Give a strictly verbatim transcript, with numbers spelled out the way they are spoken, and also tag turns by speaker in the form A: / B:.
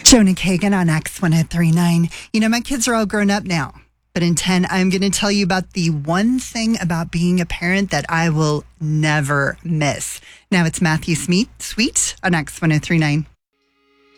A: Jonah Kagan on X one oh three nine. You know, my kids are all grown up now, but in ten, I'm going to tell you about the one thing about being a parent that I will never miss. Now it's Matthew Smeet, Sweet on X one oh three nine.